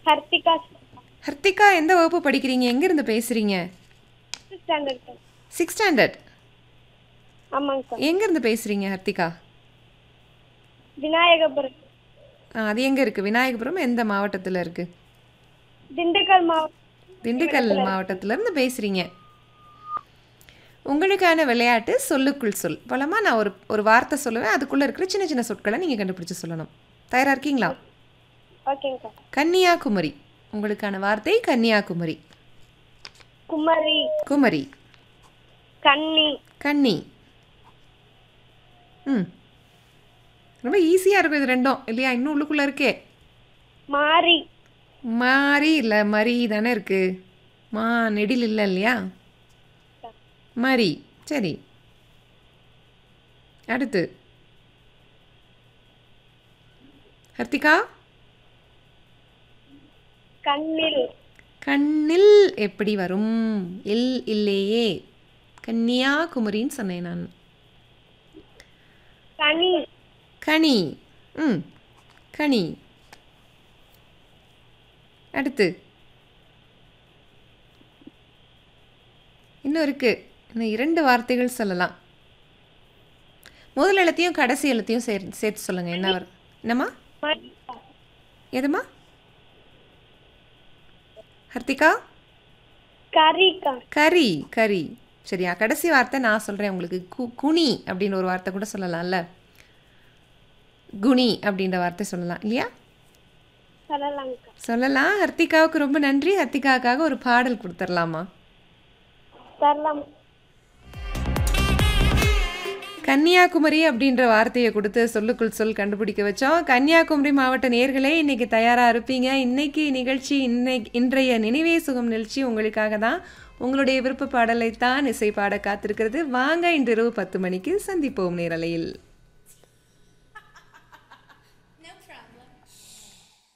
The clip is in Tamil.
ஹர்த்திகா ஹர்த்திகா எந்த வகுப்பு படிக்கிறீங்க? எங்கேருந்து பேசுகிறீங்க? ஸ்டாண்டர்ட். 6th standard. ஆமாங்கக்கா. எங்கேருந்து பேசுகிறீங்க ஹர்த்திகா? விநாயகபுரம். அது எங்கே இருக்குது? விநாயகபுரம் எந்த மாவட்டத்தில் இருக்குது? திண்டுக்கல் திண்டுக்கல் மாவட்டத்திலேருந்து பேசுகிறீங்க. உங்களுக்கான விளையாட்டு சொல்லுக்குள் சொல். பலமாக நான் ஒரு வார்த்தை சொல்லுவேன், அதுக்குள்ளே இருக்கிற சின்ன சின்ன சொற்களை நீங்கள் கண்டுபிடிச்சி சொல்லணும். தயாராக இருக்கீங்களா? ஓகேங்கக்கா. கன்னியாகுமரி. உங்களுக்கான வார்த்தை கன்னியாகுமரி. குமரி. குமரி. கன்னி. கன்னி. ரொம்ப ஈஸியாக இருக்கும் இது ரெண்டும் இல்லையா? இன்னும் உள்ளுக்குள்ளே இருக்கே. மாரி. மாறி இல்லை, மரி தானே இருக்குது. நெடில் இல்லை இல்லையா? மரி. சரி, அடுத்து ஹர்த்திகா. கண்ணில். கண்ணில் எப்படி வரும்? இல்லையே. கன்னியாகுமரின்னு சொன்னேன் நான். கனி. கனி. கனி. அடுத்து இன்னும் இருக்கு. இன்னும் 2 வார்த்தைகள் சொல்லலாம். முதல் எழுத்தையும் கடைசி எழுத்தையும் சேர்த்து சொல்லுங்க. என்ன வரும்? என்னம்மா? எதுமா ஹர்த்திகா? கரிக்கா. கரி. கரி. சரியா? கடைசி வார்த்தை நான் சொல்கிறேன் உங்களுக்கு. குனி அப்படின்னு ஒரு வார்த்தை கூட சொல்லலாம்ல. குனி அப்படின்ற வார்த்தை சொல்லலாம் இல்லையா? சொல்லலாம். ஹர்த்திகாவுக்கு ரொம்ப நன்றி. ஹர்த்திகாவுக்காக ஒரு பாடல் கொடுத்துடலாமா? கன்னியாகுமரி அப்படின்ற வார்த்தையை கொடுத்து சொல்லுக்குள் சொல் கண்டுபிடிக்க வச்சோம். கன்னியாகுமரி மாவட்ட நேயர்களே, இன்னைக்கு தயாராக இருப்பீங்க. இன்னைக்கு நிகழ்ச்சி இன்றைய நினைவே சுகம் நிகழ்ச்சி உங்களுக்காக தான். உங்களுடைய விருப்ப பாடலை தான் இசை பாட காத்திருக்கிறது. வாங்க, இன்று இரவு 10 மணிக்கு சந்திப்போம் நேரலையில்.